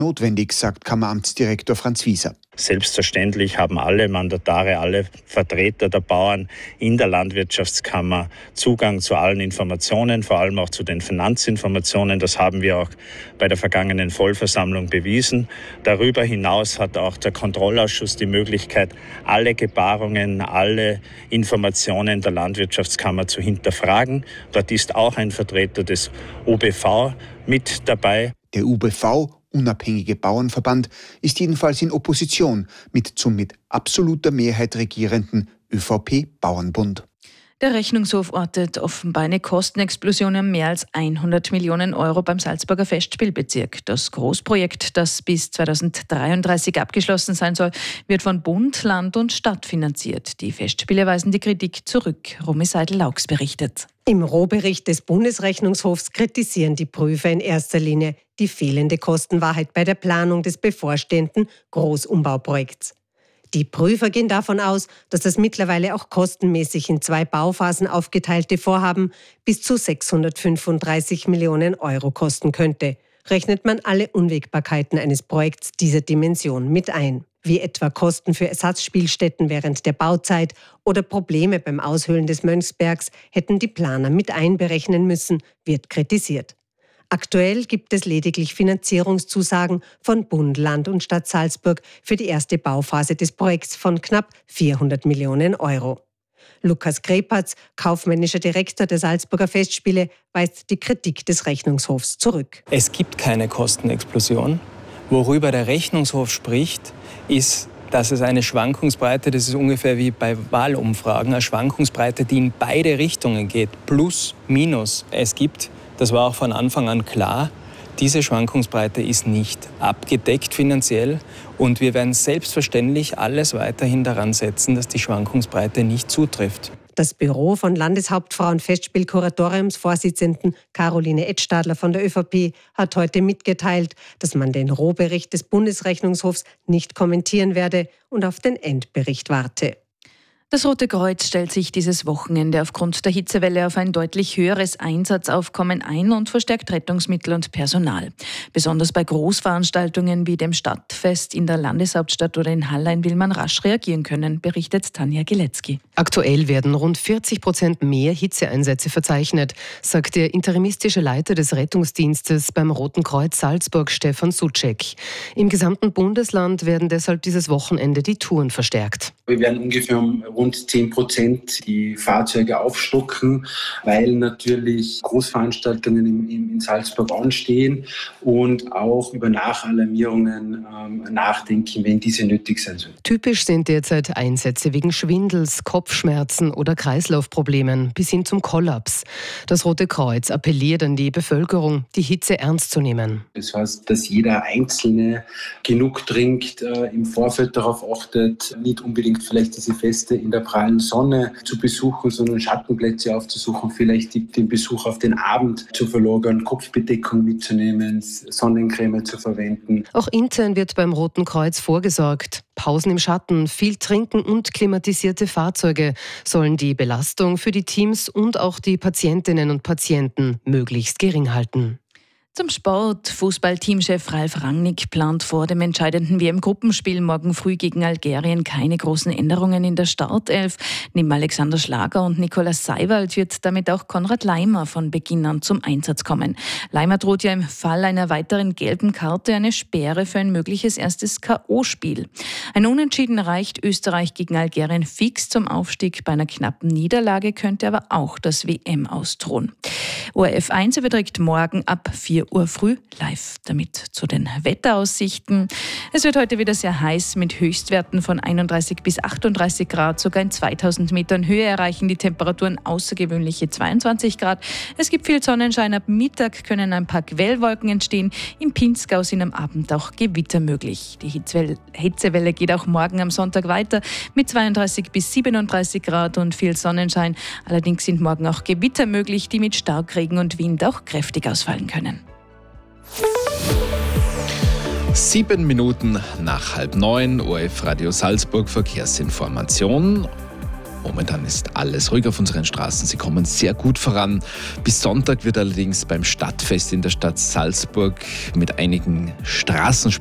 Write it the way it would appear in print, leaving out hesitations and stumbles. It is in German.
notwendig, sagt Kammeramtsdirektor Franz Wieser. Selbstverständlich haben alle Mandatare, alle Vertreter der Bauern in der Landwirtschaftskammer Zugang zu allen Informationen, vor allem auch zu den Finanzinformationen. Das haben wir auch bei der vergangenen Vollversammlung bewiesen. Darüber hinaus hat auch der Kontrollausschuss die Möglichkeit, alle Gebarungen, alle Informationen der Landwirtschaftskammer zu hinterfragen. Dort ist auch ein Vertreter des UBV mit dabei. Der UBV, Unabhängige Bauernverband, ist jedenfalls in Opposition zum mit absoluter Mehrheit regierenden ÖVP-Bauernbund. Der Rechnungshof ortet offenbar eine Kostenexplosion um mehr als 100 Millionen Euro beim Salzburger Festspielbezirk. Das Großprojekt, das bis 2033 abgeschlossen sein soll, wird von Bund, Land und Stadt finanziert. Die Festspiele weisen die Kritik zurück. Romy Seidel-Laux berichtet. Im Rohbericht des Bundesrechnungshofs kritisieren die Prüfer in erster Linie die fehlende Kostenwahrheit bei der Planung des bevorstehenden Großumbauprojekts. Die Prüfer gehen davon aus, dass das mittlerweile auch kostenmäßig in 2 Bauphasen aufgeteilte Vorhaben bis zu 635 Millionen Euro kosten könnte. Rechnet man alle Unwägbarkeiten eines Projekts dieser Dimension mit ein, wie etwa Kosten für Ersatzspielstätten während der Bauzeit oder Probleme beim Aushöhlen des Mönchsbergs, hätten die Planer mit einberechnen müssen, wird kritisiert. Aktuell gibt es lediglich Finanzierungszusagen von Bund, Land und Stadt Salzburg für die erste Bauphase des Projekts von knapp 400 Millionen Euro. Lukas Krepatz, kaufmännischer Direktor der Salzburger Festspiele, weist die Kritik des Rechnungshofs zurück. Es gibt keine Kostenexplosion. Worüber der Rechnungshof spricht, ist, dass es eine Schwankungsbreite, das ist ungefähr wie bei Wahlumfragen, eine Schwankungsbreite, die in beide Richtungen geht, plus, minus. Es gibt, das war auch von Anfang an klar, diese Schwankungsbreite ist nicht abgedeckt finanziell und wir werden selbstverständlich alles weiterhin daran setzen, dass die Schwankungsbreite nicht zutrifft. Das Büro von Landeshauptfrau und Festspielkuratoriumsvorsitzenden Caroline Edstadler von der ÖVP hat heute mitgeteilt, dass man den Rohbericht des Bundesrechnungshofs nicht kommentieren werde und auf den Endbericht warte. Das Rote Kreuz stellt sich dieses Wochenende aufgrund der Hitzewelle auf ein deutlich höheres Einsatzaufkommen ein und verstärkt Rettungsmittel und Personal. Besonders bei Großveranstaltungen wie dem Stadtfest in der Landeshauptstadt oder in Hallein will man rasch reagieren können, berichtet Tanja Gilecki. Aktuell werden rund 40% mehr Hitzeeinsätze verzeichnet, sagt der interimistische Leiter des Rettungsdienstes beim Roten Kreuz Salzburg, Stefan Sucek. Im gesamten Bundesland werden deshalb dieses Wochenende die Touren verstärkt. Wir werden ungefähr um rund 10% die Fahrzeuge aufstocken, weil natürlich Großveranstaltungen in Salzburg anstehen und auch über Nachalarmierungen nachdenken, wenn diese nötig sein sollen. Typisch sind derzeit Einsätze wegen Schwindels, Kopfschmerzen oder Kreislaufproblemen bis hin zum Kollaps. Das Rote Kreuz appelliert an die Bevölkerung, die Hitze ernst zu nehmen. Das heißt, dass jeder Einzelne genug trinkt, im Vorfeld darauf achtet, nicht unbedingt vielleicht diese Feste in der prallen Sonne zu besuchen, sondern Schattenplätze aufzusuchen, vielleicht den Besuch auf den Abend zu verlagern, Kopfbedeckung mitzunehmen, Sonnencreme zu verwenden. Auch intern wird beim Roten Kreuz vorgesorgt. Pausen im Schatten, viel Trinken und klimatisierte Fahrzeuge sollen die Belastung für die Teams und auch die Patientinnen und Patienten möglichst gering halten. Zum Sport. Fußballteamchef Ralf Rangnick plant vor dem entscheidenden WM-Gruppenspiel morgen früh gegen Algerien keine großen Änderungen in der Startelf. Neben Alexander Schlager und Nikolaus Seiwald wird damit auch Konrad Laimer von Beginn an zum Einsatz kommen. Laimer droht ja im Fall einer weiteren gelben Karte eine Sperre für ein mögliches erstes K.O.-Spiel. Ein Unentschieden reicht Österreich gegen Algerien fix zum Aufstieg. Bei einer knappen Niederlage könnte aber auch das WM ausdrohen. ORF 1 überträgt morgen ab 4 Uhr früh live. Damit zu den Wetteraussichten. Es wird heute wieder sehr heiß mit Höchstwerten von 31 bis 38 Grad. Sogar in 2000 Metern Höhe erreichen die Temperaturen außergewöhnliche 22 Grad. Es gibt viel Sonnenschein. Ab Mittag können ein paar Quellwolken entstehen. Im Pinzgau sind am Abend auch Gewitter möglich. Die Hitzewelle geht auch morgen am Sonntag weiter mit 32 bis 37 Grad und viel Sonnenschein. Allerdings sind morgen auch Gewitter möglich, die mit Starkregen und Wind auch kräftig ausfallen können. 7 Minuten nach 8:30, ORF Radio Salzburg Verkehrsinformation. Momentan ist alles ruhig auf unseren Straßen. Sie kommen sehr gut voran. Bis Sonntag wird allerdings beim Stadtfest in der Stadt Salzburg mit einigen Straßensperren